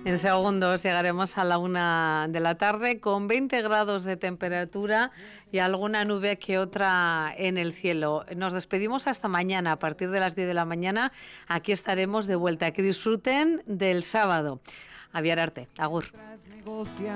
En segundos llegaremos a la 1 de la tarde con 20 grados de temperatura y alguna nube que otra en el cielo. Nos despedimos hasta mañana. A partir de las 10 de la mañana aquí estaremos de vuelta. Que disfruten del sábado. Aviar Arte. Agur.